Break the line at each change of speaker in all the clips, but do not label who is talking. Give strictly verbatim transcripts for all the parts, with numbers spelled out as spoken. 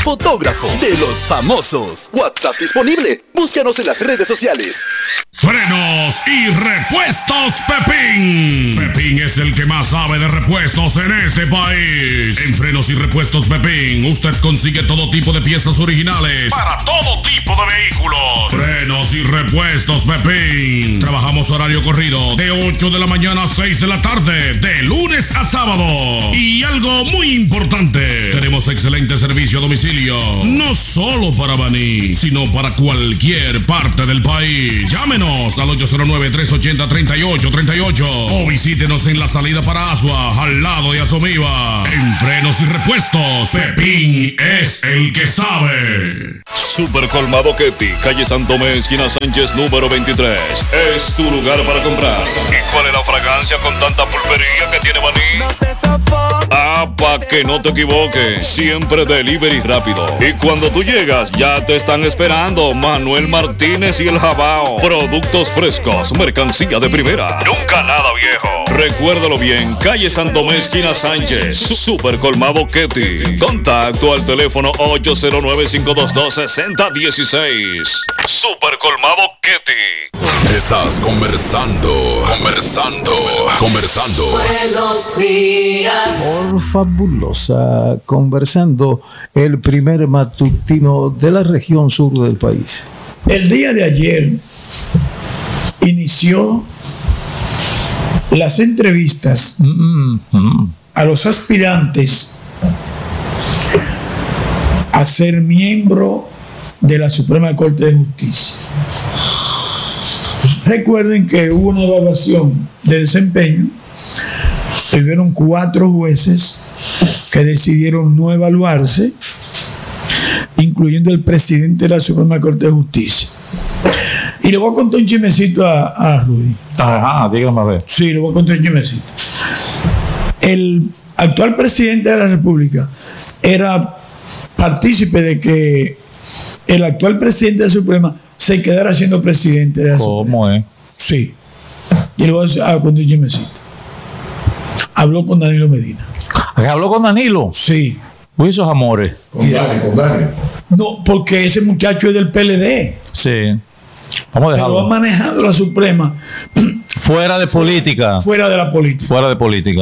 fotógrafo de los famosos. WhatsApp disponible. Búscanos en las redes sociales.
Frenos y repuestos Pepín. Pepín es el que más sabe de repuestos en este país. En Frenos y Repuestos Pepín, usted consigue todo tipo de piezas originales para todo tipo de vehículos. Frenos y Repuestos Pepín. Trabajamos horario corrido de ocho de la mañana a seis de la tarde, de lunes a sábado. Y algo muy importante, tenemos excelente servicio a domicilio, no solo para Baní, sino para cualquier parte del país. Llámenos al ocho cero nueve, tres ocho cero, tres ocho tres ocho o visítenos en la salida para Asua, al lado de Asomiva. En Frenos y Repuestos, Pepín es el que sabe.
Super Colmado Ketty, calle Santo Tomé, esquina Sánchez, número veintitrés. Es tu lugar para comprar. ¿Y cuál es la fragancia con tanta pulpería que tiene Baní?
No te sofoques.
Ah, pa' que no te equivoques. Siempre delivery rápido. Y cuando tú llegas, ya te están esperando Manuel Martínez y el Jabao. Productos frescos, mercancía de primera. Nunca nada viejo. Recuérdalo bien, calle Santo Tomé, esquina Sánchez. Super Colmado Ketty. Contacto al teléfono ocho cero nueve, cinco dos dos, seis cero uno seis. Super Colmado Ketty.
Estás conversando, conversando, conversando.
Buenos días.
Por Fabulosa, conversando, el primer matutino de la región sur del país.
El día de ayer inició las entrevistas
Mm-hmm.
a los aspirantes a ser miembro de la Suprema Corte de Justicia. Recuerden que hubo una evaluación de desempeño. Hubieron cuatro jueces que decidieron no evaluarse, incluyendo el presidente de la Suprema Corte de Justicia. Y le voy a contar un chismecito a, a Rudy.
Ajá, dígame a ver.
Sí, le voy a contar un chismecito. El actual presidente de la República era partícipe de que el actual presidente de la Suprema se quedara siendo presidente de la Suprema.
¿Cómo es?
Sí. Y le voy a contar un chismecito. Habló con Danilo Medina.
¿Habló con Danilo?
Sí.
Uy, esos amores.
Con Dani, con Dani. No, porque ese muchacho es del P L D.
Sí. Vamos a dejarlo.
Pero ha manejado la Suprema
fuera de política.
Fuera de la política.
Fuera de política.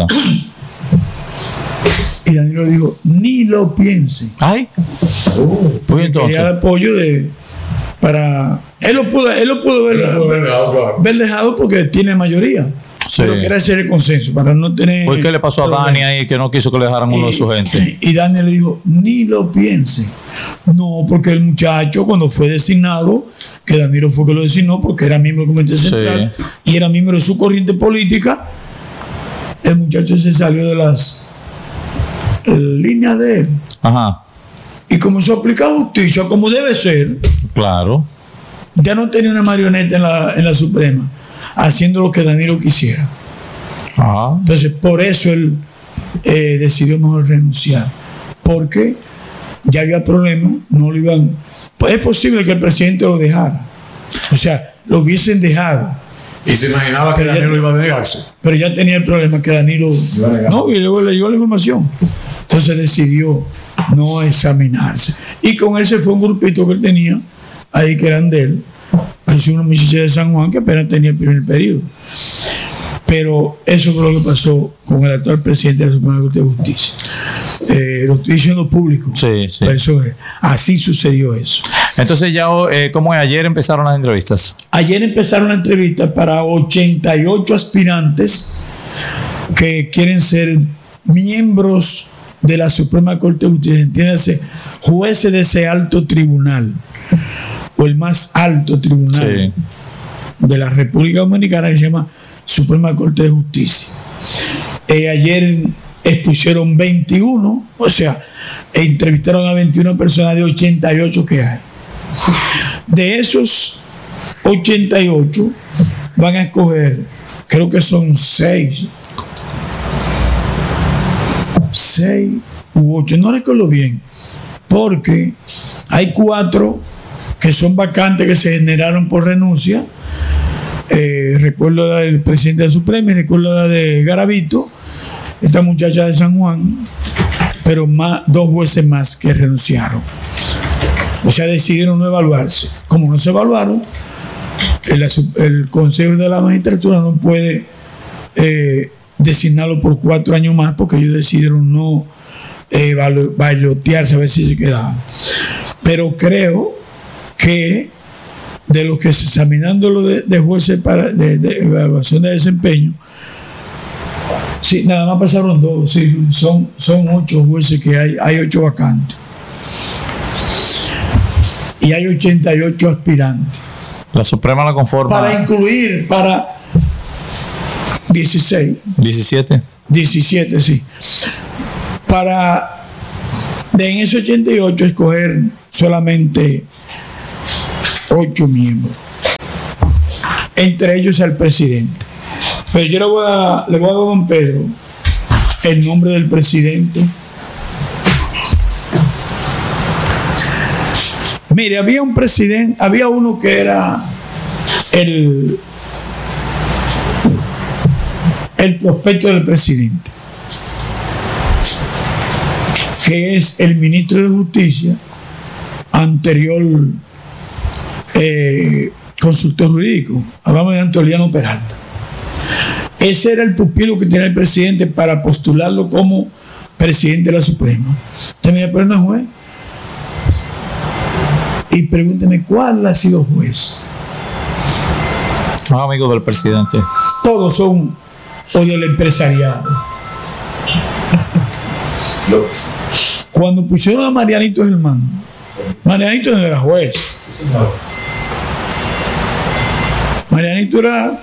Y Danilo dijo, ni lo piense.
Ay.
Oh,
pues entonces.
Quería el apoyo de para. Él lo pudo, él lo pudo ver,
lo pudo ver dejado, claro.
ver dejado porque tiene mayoría.
Sí.
Pero quería hacer el consenso para no tener.
¿Por qué le pasó a Dani ahí que no quiso que le dejaran uno de su gente?
Y Dani le dijo, ni lo piense. No, porque el muchacho cuando fue designado, que Danilo fue que lo designó porque era miembro del Comité Central
Sí.
y era miembro de su corriente política, el muchacho se salió de las eh, líneas de él.
Ajá.
Y comenzó a aplicar justicia como debe ser.
Claro.
Ya no tenía una marioneta en la, en la Suprema haciendo lo que Danilo quisiera.
Ajá.
Entonces, por eso él eh, decidió mejor renunciar. Porque ya había problemas, no lo iban. Pues es posible que el presidente lo dejara. O sea, lo hubiesen dejado.
Y se imaginaba que
Pero
Danilo
ya-
iba a negarse.
Pero ya tenía el problema que Danilo.
Iba a negar.
No, y luego le llegó la información. Entonces decidió no examinarse. Y con ese fue un grupito que él tenía ahí que eran de él. Inclusive unos muchachos de San Juan que apenas tenía el primer periodo. Pero eso fue lo que pasó con el actual presidente de la Suprema Corte de Justicia. Eh, lo estoy diciendo público.
Sí, sí.
Por eso es. Así sucedió eso.
Entonces ya, eh, ¿cómo es? Ayer empezaron las entrevistas.
Ayer empezaron la entrevista para ochenta y ocho aspirantes que quieren ser miembros de la Suprema Corte de Justicia. Entiéndase, jueces de ese alto tribunal o el más alto tribunal de la República Dominicana, que se llama Suprema Corte de Justicia. Eh, ayer expusieron veintiuno, o sea, entrevistaron a veintiuna personas de ochenta y ocho que hay. De esos ochenta y ocho van a escoger, creo que son seis, seis u ocho, no recuerdo bien, porque hay cuatro que son vacantes que se generaron por renuncia. Eh, recuerdo la del presidente de la Suprema y recuerdo la de Garavito, esta muchacha de San Juan, pero más, dos jueces más que renunciaron. O sea, decidieron no evaluarse. Como no se evaluaron, el, el Consejo de la Magistratura no puede eh, designarlo por cuatro años más, porque ellos decidieron no eh, bailotearse a ver si se quedaban. Pero creo que de los que se examinando lo de, de jueces para de, de evaluación de desempeño, sí, nada más pasaron dos, sí, son, son ocho jueces que hay, hay ocho vacantes. Y hay ochenta y ocho aspirantes.
La Suprema la conforma.
Para incluir, para dieciséis.
diecisiete.
diecisiete, sí. Para de en esos ochenta y ocho escoger solamente ocho miembros. Entre ellos el presidente. Pero yo le voy a, le voy a dar a don Pedro el nombre del presidente. Mire, había un presidente, había uno que era el, el prospecto del presidente, que es el ministro de Justicia, anterior eh, consultor jurídico. Hablamos de Antoliano Peralta. Ese era el pupilo que tenía el presidente para postularlo como presidente de la Suprema. Usted me dice, pero no es juez. Y pregúnteme, ¿cuál ha sido juez?
No, amigo del presidente.
Todos son o del empresariado. Cuando pusieron a Marianito Germán, Marianito no era juez. Marianito era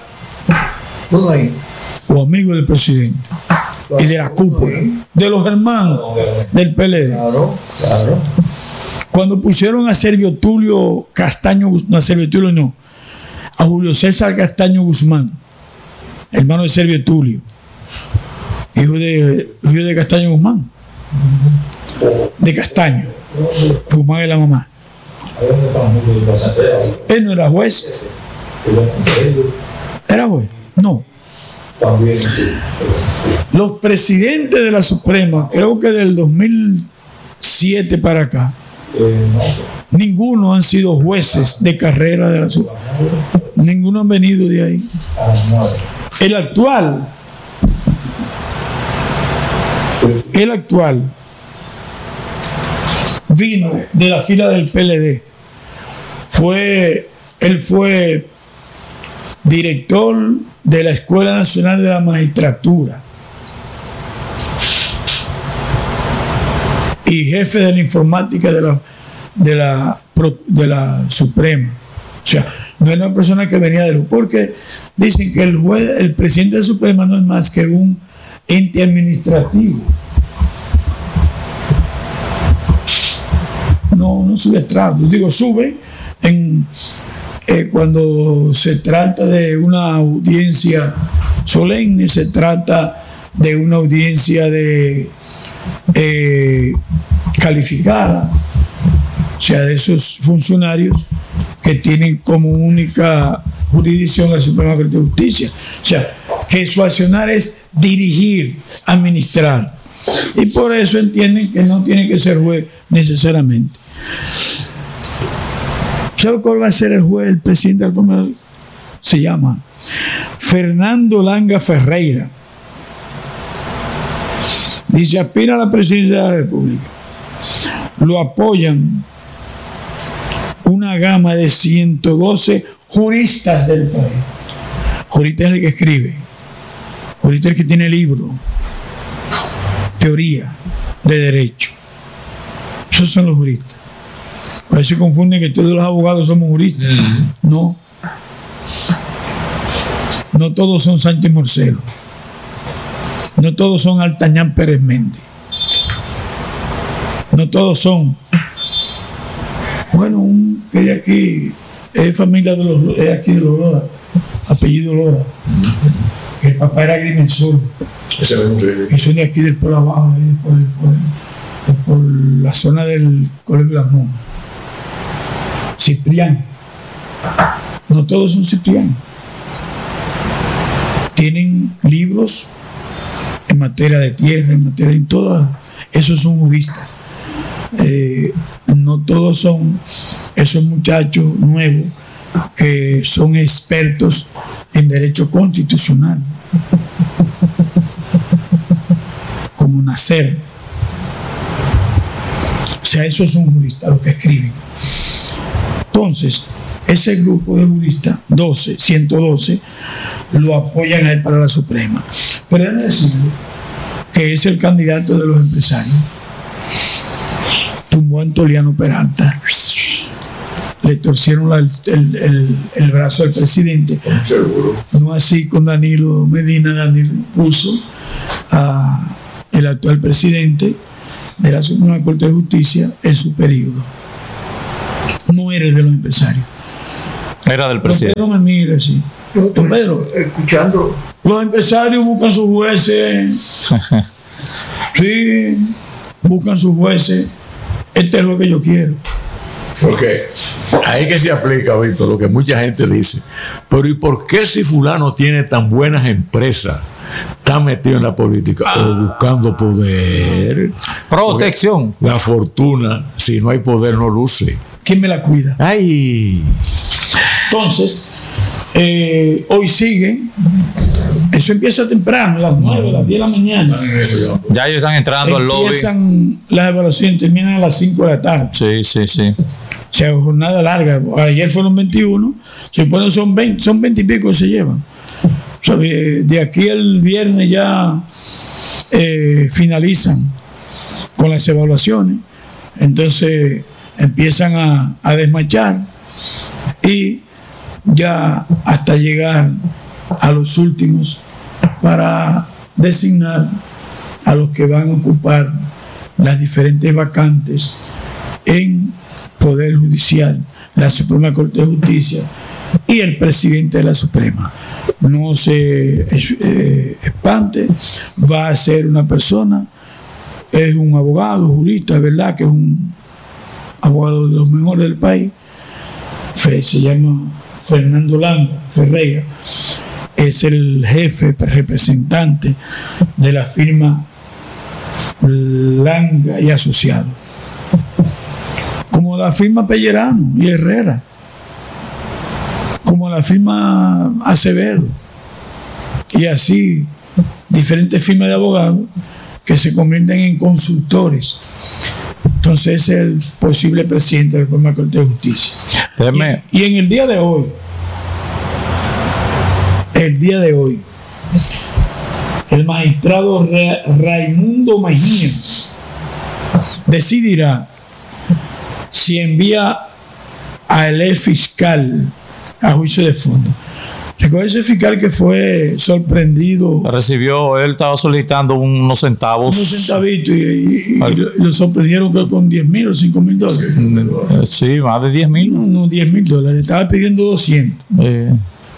o amigo del presidente y de la cúpula, de los hermanos del P L D.
Claro, claro.
Cuando pusieron a Servio Tulio Castaño, no a Servio Tulio, no, a Julio César Castaño Guzmán, hermano de Servio Tulio, hijo de, hijo de Castaño Guzmán, de Castaño, Guzmán es la mamá. Él no era juez. ¿Era juez? No. Los presidentes de la Suprema, creo que del dos mil siete para acá, ninguno han sido jueces de carrera de la Suprema. Ninguno han venido de ahí. El actual, el actual vino de la fila del P L D. Fue, él fue director de la Escuela Nacional de la Magistratura y jefe de la informática de la, de la, de la Suprema. O sea, no era una persona que venía de lo, porque dicen que el juez, el presidente de la Suprema no es más que un ente administrativo. No, no sube estrato. Digo, sube en eh, cuando se trata de una audiencia solemne, se trata de una audiencia de eh, calificada, o sea, de esos funcionarios que tienen como única jurisdicción la Suprema Corte de Justicia. O sea, que su accionar es dirigir, administrar. Y por eso entienden que no tiene que ser juez necesariamente. ¿Sabe cuál va a ser el juez, el presidente de la Suprema? Se llama Fernando Langa Ferreira. Dice, aspira a la presidencia de la República. Lo apoyan una gama de ciento doce juristas del país. Jurista es el que escribe. Jurista es el que tiene libro. Teoría de derecho. Esos son los juristas. A veces se confunden que todos los abogados somos juristas. Mm. No. No todos son Sánchez Morcelo. No todos son Altañán Pérez Méndez. No todos son. Bueno, un que de aquí es familia de los, es aquí de los Lora, apellido Lora. Mm. Que el papá era agrimensor.
Ese es muy
que son de aquí del pueblo abajo, por, por, por la zona del Colegio Las Monjas. Ciprián. No todos son Ciprián. Tienen libros en materia de tierra, en materia en todas, esos son juristas. Eh, no todos son esos muchachos nuevos que son expertos en derecho constitucional, como Nacer. O sea, esos son juristas los que escriben. Entonces, ese grupo de juristas, doce, ciento doce, lo apoyan a él para la Suprema. Pero déjame decirle que es el candidato de los empresarios. Tumbó a Antoliano Peralta. Le torcieron la, el, el, el brazo al presidente. No así con Danilo Medina. Danilo puso a el actual presidente de la Suprema Corte de Justicia en su periodo. No era el de los empresarios.
Era del presidente.
Don Pedro me mira así. Don Pedro,
escuchando.
Los empresarios buscan sus jueces. Sí, buscan sus jueces. Este es lo que yo quiero.
Porque ahí que se aplica, Víctor, lo que mucha gente dice. Pero ¿y por qué si fulano tiene tan buenas empresas, está metido en la política ah. o buscando poder?
Protección.
Porque la fortuna, si no hay poder, no luce.
¿Quién me la cuida?
Ay.
Entonces, eh, hoy siguen. Eso empieza temprano, a las nueve, a las diez de la mañana.
Ya ellos están entrando al lobby.
Empiezan las evaluaciones, terminan a las cinco de la tarde.
Sí, sí, sí.
O sea, jornada larga. Ayer fueron veintiuno, se supone son veinte, son veinte y pico que se llevan. O sea, de aquí al viernes ya eh, finalizan con las evaluaciones. Entonces empiezan a, a desmachar y ya hasta llegar a los últimos para designar a los que van a ocupar las diferentes vacantes en Poder Judicial, la Suprema Corte de Justicia y el presidente de la Suprema. No se eh, espante, va a ser una persona, es un abogado, jurista, verdad que es un abogado de los mejores del país, se llama Fernando Langa Ferreira, es el jefe representante de la firma Langa y Asociados, como la firma Pellerano y Herrera, como la firma Acevedo, y así diferentes firmas de abogados que se convierten en consultores. Entonces es el posible presidente de la Suprema Corte de Justicia. Y, y en el día de hoy, el día de hoy, el magistrado Ra Raimundo Mejía decidirá si envía al ex fiscal a juicio de fondo. Recuerda ese fiscal que fue sorprendido.
Recibió, él estaba solicitando unos centavos.
Unos centavitos y, y, y, y lo sorprendieron que con diez mil o cinco mil dólares.
Sí, más de diez mil.
No, no, diez mil dólares. Estaba pidiendo doscientos. Eh.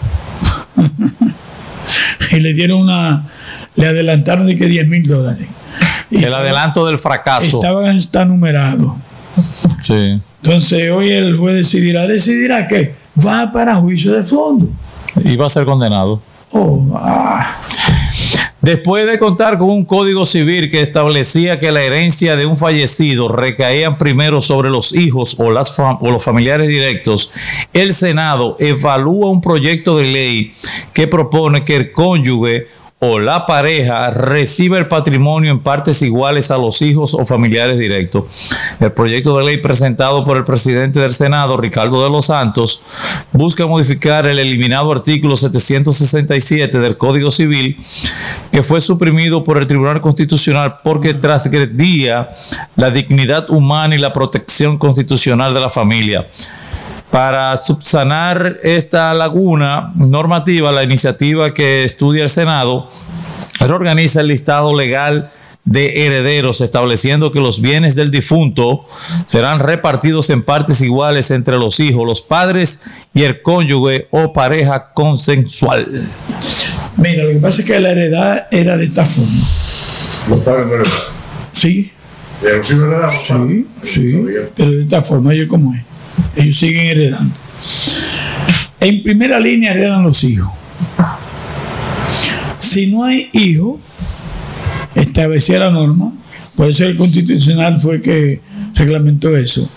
Y le dieron una, le adelantaron de que diez mil dólares. Y
el adelanto del fracaso.
Estaba, está numerado.
Sí.
Entonces hoy el juez decidirá, decidirá que va para juicio de fondo.
Y va a ser condenado.
Oh, ah.
Después de contar con un código civil que establecía que la herencia de un fallecido recaía primero sobre los hijos o, las fam o los familiares directos, el Senado evalúa un proyecto de ley que propone que el cónyuge o la pareja reciba el patrimonio en partes iguales a los hijos o familiares directos. El proyecto de ley presentado por el presidente del Senado, Ricardo de los Santos, busca modificar el eliminado artículo setecientos sesenta y siete del Código Civil, que fue suprimido por el Tribunal Constitucional porque transgredía la dignidad humana y la protección constitucional de la familia. Para subsanar esta laguna normativa, la iniciativa que estudia el Senado reorganiza el listado legal de herederos, estableciendo que los bienes del difunto serán repartidos en partes iguales entre los hijos, los padres y el cónyuge o pareja consensual.
Mira, lo que pasa es que la heredad era de esta forma.
¿Los padres no heredan?
Sí.
¿Pero sí no heredan?
Sí, sí, pero de esta forma, oye, ¿cómo es? Ellos siguen heredando. En primera línea heredan los hijos. Si no hay hijos, establecía la norma por eso el Constitucional fue que reglamentó eso.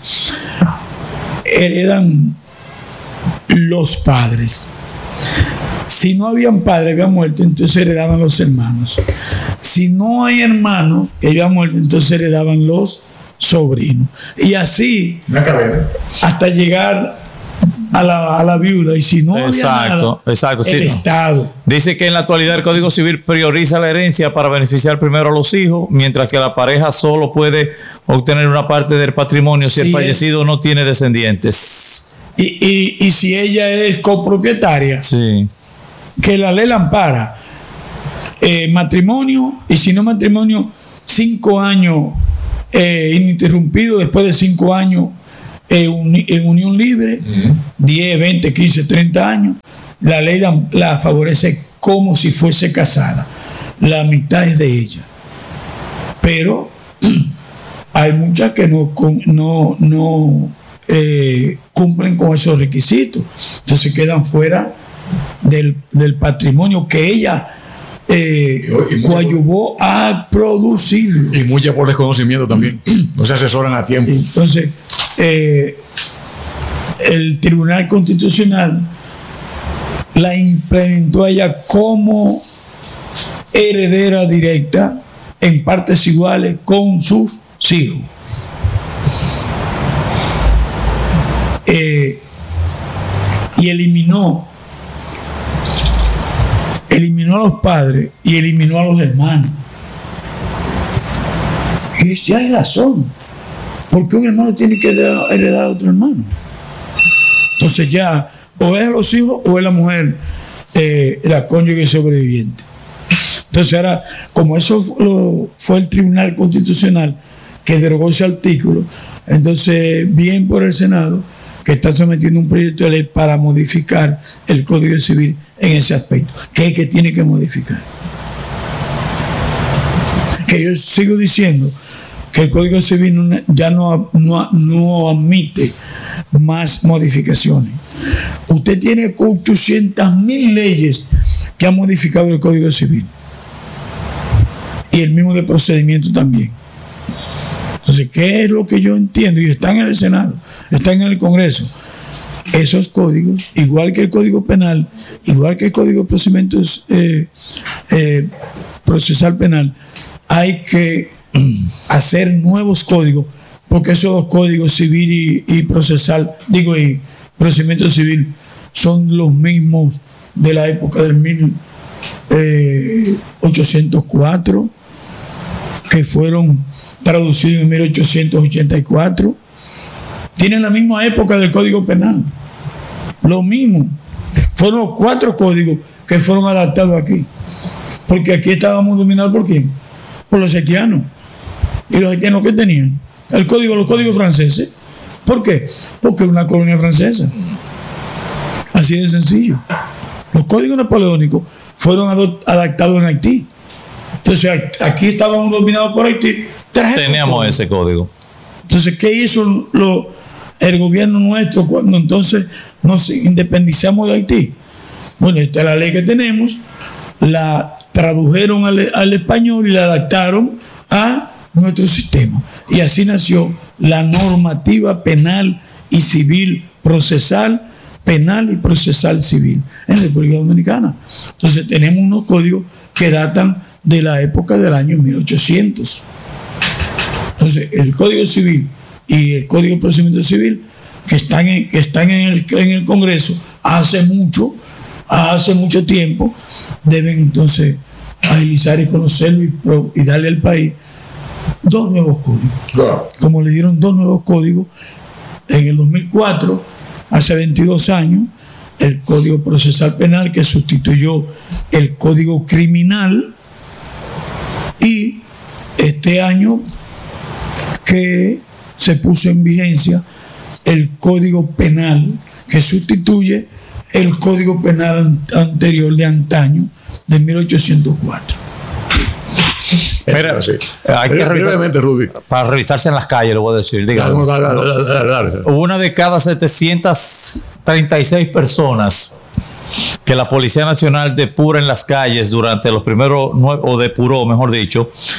Heredan los padres. Si no habían padres que habían muerto, entonces heredaban los hermanos. Si no hay hermanos que habían muerto, entonces heredaban los sobrinos. Y así,
Una cadena.
hasta llegar a la, a la viuda. Y si no
Exacto,
había nada,
exacto, sí,
el
no.
Estado.
Dice que en la actualidad el Código Civil prioriza la herencia para beneficiar primero a los hijos, mientras que la pareja solo puede obtener una parte del patrimonio si
Sí,
el fallecido no tiene descendientes.
Y, y, y si ella es copropietaria,
Sí.
que la ley la ampara. Eh, matrimonio, y si no matrimonio, cinco años eh, ininterrumpido, después de cinco años eh, uni, en unión libre, uh-huh. diez, veinte, quince, treinta años, la ley la, la favorece como si fuese casada. La mitad es de ella. Pero hay muchas que no, no, no eh, cumplen con esos requisitos. Entonces quedan fuera del, del patrimonio que ella eh, y, y coadyuvó a producirlo.
Y muchas por desconocimiento también. No se asesoran a tiempo.
Entonces, eh, el Tribunal Constitucional la implementó a ella como heredera directa en partes iguales con sus hijos. Eh, y eliminó eliminó a los padres y eliminó a los hermanos. Y ya hay razón, porque un hermano tiene que heredar a otro hermano. Entonces ya o es a los hijos o es la mujer eh, la cónyuge sobreviviente. Entonces ahora, como eso lo, fue el Tribunal Constitucional que derogó ese artículo, entonces bien por el Senado que está sometiendo un proyecto de ley para modificar el Código Civil en ese aspecto, que es el que tiene que modificar. Que yo sigo diciendo que el Código Civil no, ya no, no, no admite más modificaciones. Usted tiene ochocientas mil leyes que han modificado el Código Civil y el mismo de procedimiento también. Entonces, ¿qué es lo que yo entiendo? Y están en el Senado, están en el Congreso. Esos códigos, igual que el Código Penal, igual que el Código de Procedimiento eh, eh, Procesal Penal, hay que hacer nuevos códigos, porque esos dos códigos, civil y, y procesal, digo, y procedimiento civil, son los mismos de la época del mil ochocientos cuatro, que fueron traducidos en mil ochocientos ochenta y cuatro. Tienen la misma época del Código Penal. Lo mismo. Fueron los cuatro códigos que fueron adaptados aquí. Porque aquí estábamos dominados por quién? Por los haitianos. ¿Y los haitianos qué tenían? El código, los códigos franceses. ¿Por qué? Porque era una colonia francesa. Así de sencillo. Los códigos napoleónicos fueron adaptados en Haití. Entonces aquí estábamos dominados por Haití.
Teníamos ese código.
Entonces, ¿qué hizo lo, el gobierno nuestro cuando entonces nos independizamos de Haití? Bueno, esta es la ley que tenemos, la tradujeron al, al español y la adaptaron a nuestro sistema. Y así nació la normativa penal y civil procesal, penal y procesal civil en República Dominicana. Entonces tenemos unos códigos que datan de la época del año mil ochocientos. Entonces, el Código Civil y el Código de Procedimiento Civil, que están en, que están en, el, en el Congreso hace mucho, hace mucho tiempo, deben entonces agilizar y conocerlo y, pro, y darle al país dos nuevos códigos. Claro. Como le dieron dos nuevos códigos en el dos mil cuatro, hace veintidós años, el Código Procesal Penal, que sustituyó el Código Criminal, y este año que se puso en vigencia el Código Penal, que sustituye el Código Penal anterior de antaño, de mil ochocientos cuatro.
Mira,
sí.
Hay que
brevemente, Rudy.
Para revisarse en las calles, lo voy a decir. Dígame.
Dale, dale, dale, dale, dale.
Una de cada setecientas treinta y seis personas que la Policía Nacional depura en las calles durante los primeros nueve, o depuró, mejor dicho,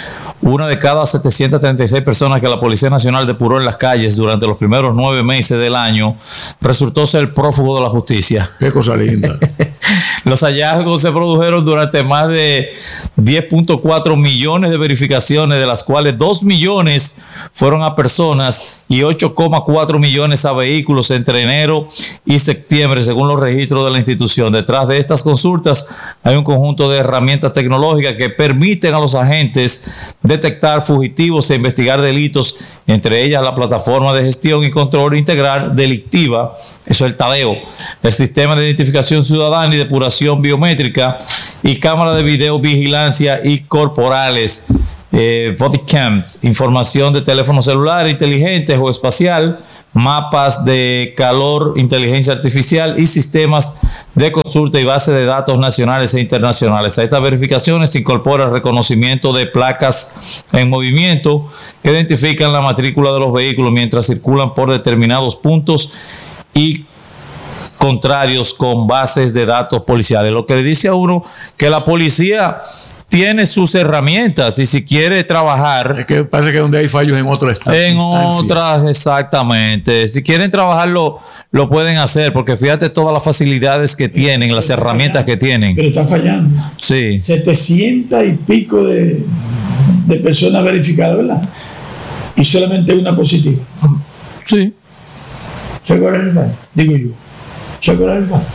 Una de cada setecientas treinta y seis personas que la Policía Nacional depuró en las calles durante los primeros nueve meses del año resultó ser prófugo de la justicia.
Qué cosa linda.
Los hallazgos se produjeron durante más de diez punto cuatro millones de verificaciones, de las cuales dos millones fueron a personas y ocho coma cuatro millones a vehículos entre enero y septiembre, según los registros de la institución. Detrás de estas consultas hay un conjunto de herramientas tecnológicas que permiten a los agentes detectar fugitivos e investigar delitos, entre ellas la plataforma de gestión y control integral delictiva, eso es el Tadeo, el sistema de identificación ciudadana y depuración biométrica y cámara de video vigilancia y corporales, eh, body cams, información de teléfono celular inteligente o espacial, mapas de calor, inteligencia artificial y sistemas de consulta y base de datos nacionales e internacionales. A estas verificaciones se incorpora el reconocimiento de placas en movimiento que identifican la matrícula de los vehículos mientras circulan por determinados puntos y contrarios con bases de datos policiales. Lo que le dice a uno que la policía tiene sus herramientas y si quiere trabajar...
Es que parece que donde hay fallos en otras
En otras, exactamente. Si quieren trabajarlo, lo pueden hacer, porque fíjate todas las facilidades que tienen, pero las herramientas fallando, que tienen.
Pero está fallando.
Sí.
setecientas y pico de, de personas verificadas, ¿verdad? Y solamente una positiva.
Sí.
¿Se acuerdan el fallo? Digo yo. ¿Se acuerdan el fallo?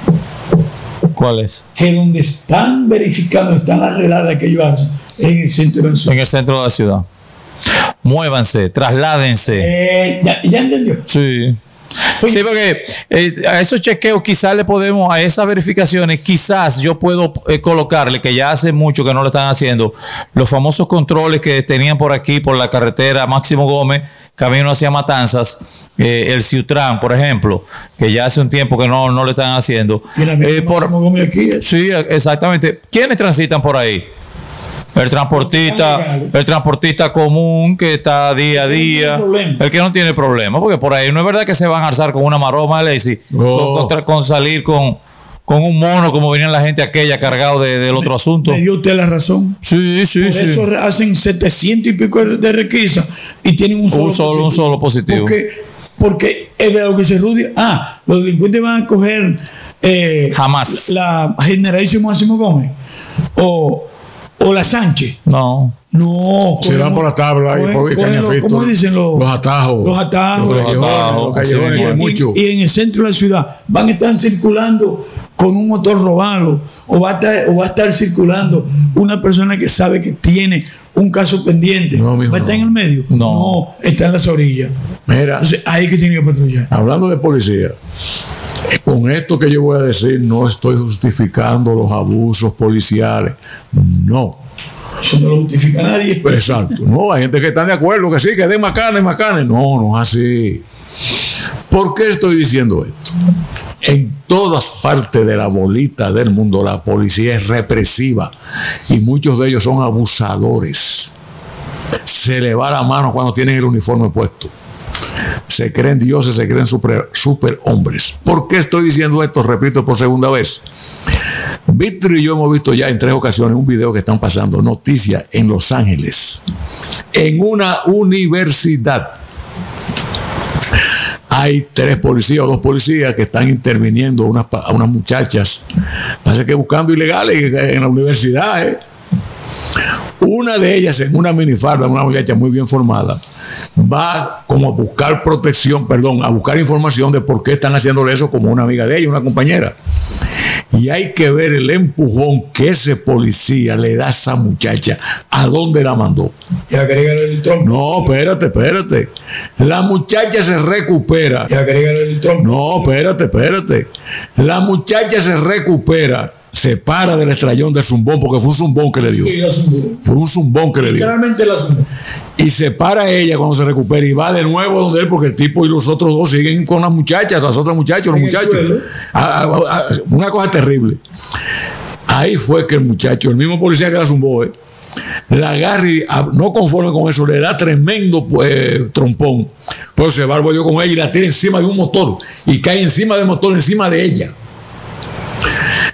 ¿Cuál es?
Que donde están verificando, están las reladas que ellos hacen, en el centro de la ciudad.
En el centro de la ciudad. Muévanse, trasládense.
Eh, ¿ya, ¿Ya entendió?
Sí. Sí, porque eh, a esos chequeos quizás le podemos, a esas verificaciones, quizás yo puedo eh, colocarle, que ya hace mucho que no lo están haciendo, los famosos controles que tenían por aquí, por la carretera Máximo Gómez, camino hacia Matanzas, eh, el Ciutrán, por ejemplo, que ya hace un tiempo que no, no lo están haciendo.
¿Y la
eh, por,
Máximo Gómez aquí? ¿Eh?
Sí, exactamente. ¿Quiénes transitan por ahí? El transportista, el transportista común que está día a día, el que no tiene problema, porque por ahí no es verdad que se van a alzar con una maroma, Lacey,
oh.
con, con salir con, con un mono como venían la gente aquella cargado de, del otro asunto.
Me dio usted la razón.
Sí, sí,
por
sí.
Por eso hacen setecientos y pico de requisas y tienen un solo,
un solo, positivo. Un solo positivo.
Porque, porque es verdad lo que se Rudy. Ah, los delincuentes van a coger eh,
jamás
la, la Generalísimo Máximo Gómez o o la Sánchez.
No.
No.
Se van por las tablas y por Cañafito.
¿Cómo dicen los,
los atajos?
Los atajos.
Los callejones, los callejones, que mucho.
Y, y en el centro de la ciudad van a estar circulando con un motor robado o va a estar, o va a estar circulando una persona que sabe que tiene un caso pendiente. No, mijo, ¿va a estar no. en el medio?
No.
No, está en las orillas.
Mira.
Entonces, ahí es que tiene que patrullar.
Hablando de policía, con esto que yo voy a decir, no estoy justificando los abusos policiales. No.
Eso no lo justifica nadie.
Exacto. No, hay gente que está de acuerdo que sí, que den macanes, macanes. No, no es así. ¿Por qué estoy diciendo esto? En todas partes de la bolita del mundo la policía es represiva y muchos de ellos son abusadores. Se le va la mano cuando tienen el uniforme puesto. Se creen dioses, se creen super, super hombres. ¿Por qué estoy diciendo esto? Repito por segunda vez. Víctor y yo hemos visto ya en tres ocasiones un video que están pasando, noticias en Los Ángeles, en una universidad. Hay tres policías o dos policías que están interviniendo a unas, a unas muchachas, parece que buscando ilegales en la universidad. ¿eh? Una de ellas, en una minifarda, una muchacha muy bien formada, va como a buscar protección, perdón, a buscar información de por qué están haciéndole eso, como una amiga de ella, una compañera. Y hay que ver el empujón que ese policía le da a esa muchacha, a dónde la mandó.
Ya quería el tronco.
No, espérate, espérate. La muchacha se recupera.
Ya quería el tronco.
No, espérate, espérate. La muchacha se recupera. Se para del estrellón del zumbón, porque fue un zumbón que le dio.
Sí, la zumbó.
Fue un zumbón que le dio.
Literalmente la zumbó.
Y se para ella cuando se recupera y va de nuevo donde él, porque el tipo y los otros dos siguen con las muchachas, las otras muchachas, los muchachos. A, a, a, una cosa terrible. Ahí fue que el muchacho, el mismo policía que la zumbó, eh, la agarra y no conforme con eso, le da tremendo pues, trompón. Pues se va al bollo con ella y la tira encima de un motor y cae encima del motor, encima de ella.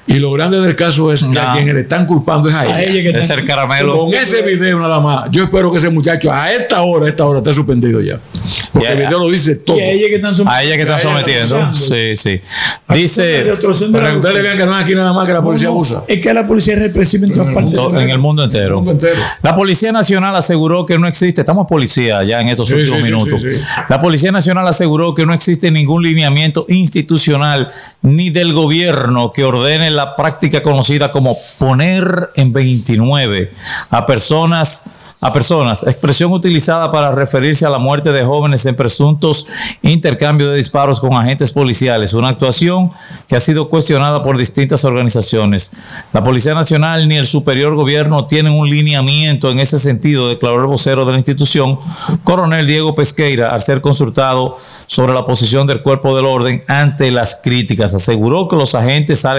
Y lo grande del caso es que
No.
a quien le están culpando es a ella.
A ella que
Es
está-
el caramelo.
Con ese video nada más, yo espero que ese muchacho a esta hora, a esta hora, esté suspendido ya. Porque
Ya.
el video lo dice todo.
Y a ella que están
A ella que están
A ella
sometiendo.
acusando.
Sí, sí.
De
Dice
otro son de
Para
la-
que ustedes le vean que no es aquí nada más que la policía
No, no,
abusa.
Es que la policía es represiva en todas partes.
to- en el mundo entero.
El mundo entero.
La Policía Nacional aseguró que no existe, estamos policía ya en estos
Sí,
últimos
sí, sí,
minutos.
sí, sí.
La Policía Nacional aseguró que no existe ningún lineamiento institucional ni del gobierno que ordene la práctica conocida como poner en veintinueve a personas a personas, expresión utilizada para referirse a la muerte de jóvenes en presuntos intercambios de disparos con agentes policiales, una actuación que ha sido cuestionada por distintas organizaciones. La Policía Nacional ni el superior gobierno tienen un lineamiento en ese sentido, declaró el vocero de la institución, coronel Diego Pesqueira, al ser consultado sobre la posición del cuerpo del orden ante las críticas. Aseguró que los agentes salen